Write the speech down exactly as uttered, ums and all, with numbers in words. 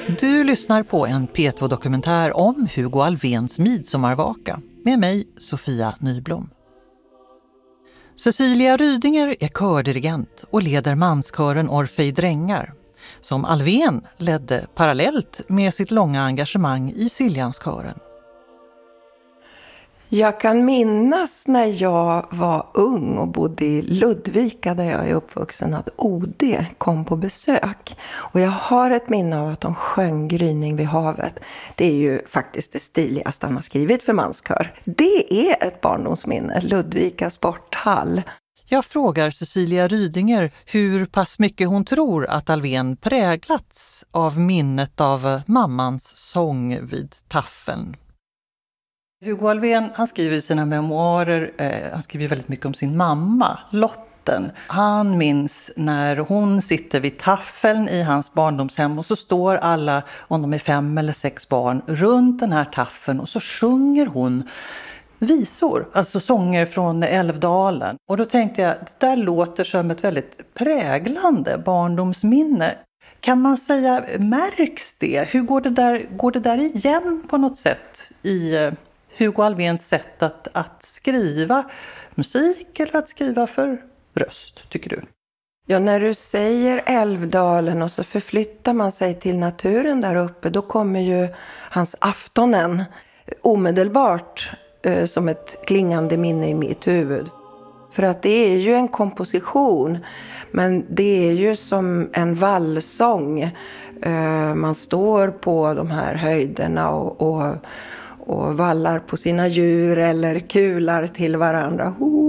Du lyssnar på en P två-dokumentär om Hugo Alfvéns midsommarvaka med mig, Sofia Nyblom. Cecilia Rydinger är kördirigent och leder manskören Orfej Drängar, som Alfvén ledde parallellt med sitt långa engagemang i Siljanskören. Jag kan minnas när jag var ung och bodde i Ludvika där jag är uppvuxen att O D kom på besök. Och jag har ett minne av att de sjöng Gryning vid havet. Det är ju faktiskt det stiligaste han har skrivit för manskör. Det är ett barndomsminne, Ludvika sporthall. Jag frågar Cecilia Rydinger hur pass mycket hon tror att Alfvén präglats av minnet av mammans sång vid taffeln. Hugo Alfvén, han skriver i sina memoarer, eh, han skriver väldigt mycket om sin mamma, Lotten. Han minns när hon sitter vid taffeln i hans barndomshem och så står alla, om de är fem eller sex barn, runt den här taffeln och så sjunger hon visor, alltså sånger från Älvdalen. Och då tänkte jag, det där låter som ett väldigt präglande barndomsminne. Kan man säga, märks det? Hur går det där, går det där igen på något sätt i Hugo Alfvéns sätt att, att skriva musik eller att skriva för röst, tycker du? Ja, när du säger Älvdalen och så förflyttar man sig till naturen där uppe, då kommer ju hans aftonen omedelbart eh, som ett klingande minne i mitt huvud. För att det är ju en komposition, men det är ju som en vallsång. Eh, man står på de här höjderna och... och och vallar på sina djur eller kular till varandra. Ho,